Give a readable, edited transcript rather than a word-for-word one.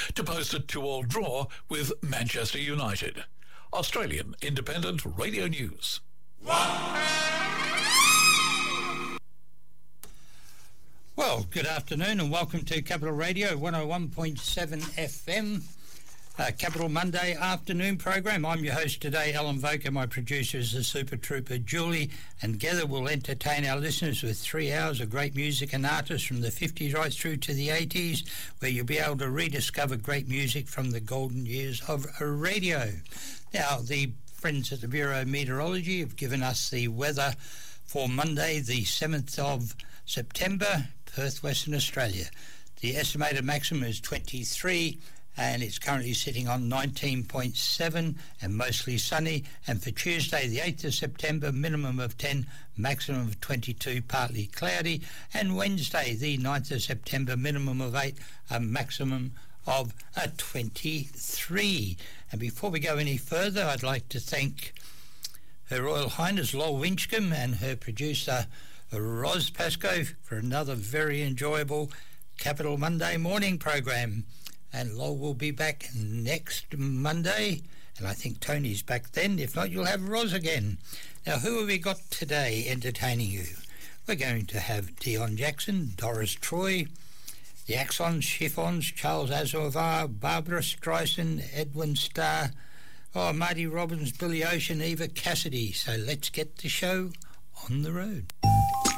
to post a 2-2 draw with Manchester United. Australian Independent Radio News. Well, good afternoon and welcome to Capital Radio 101.7 FM. Capital Monday afternoon program. I'm your host today, Alan Voker. My producer is the Super Trooper Julie, and together we'll entertain our listeners with 3 hours of great music and artists from the 50s right through to the 80s, where you'll be able to rediscover great music from the golden years of radio. Now, the friends at the Bureau of Meteorology have given us the weather for Monday, the 7th of September, Perth, Western Australia. The estimated maximum is 23, and it's currently sitting on 19.7 and mostly sunny. And for Tuesday, the 8th of September, minimum of 10, maximum of 22, partly cloudy. And Wednesday, the 9th of September, minimum of 8, a maximum of 23. And before we go any further, I'd like to thank Her Royal Highness Lol Winchcombe and her producer Ros Pascoe for another very enjoyable Capital Monday morning program. And Lol will be back next Monday, and I think Tony's back then. If not, you'll have Ros again. Now, who have we got today entertaining you? We're going to have Dion Jackson, Doris Troy, the Axons, Chiffons, Charles Aznavour, Barbara Streisand, Edwin Starr, Marty Robbins, Billy Ocean, Eva Cassidy. So let's get the show on the road.